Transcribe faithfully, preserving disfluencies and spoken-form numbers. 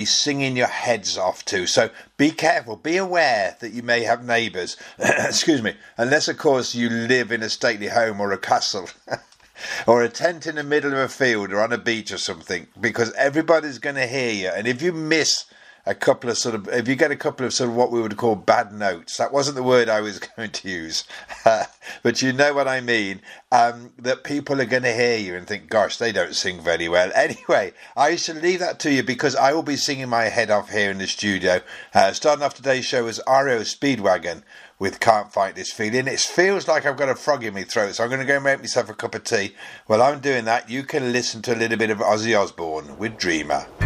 absolutely singing your heads off to. So be careful, be aware that you may have neighbours, excuse me, unless of course you live in a stately home or a castle. Or a tent in the middle of a field or on a beach or something, because everybody's going to hear you. And if you miss a couple of sort of, if you get a couple of sort of what we would call bad notes, that wasn't the word I was going to use, but you know what I mean, um, that people are going to hear you and think, gosh, they don't sing very well. Anyway, I shall leave that to you because I will be singing my head off here in the studio. Uh, starting off today's show was R E O Speedwagon with Can't Fight This Feeling. It feels like I've got a frog in my throat, so I'm going to go and make myself a cup of tea. While I'm doing that, you can listen to a little bit of Ozzy Osbourne with Dreamer.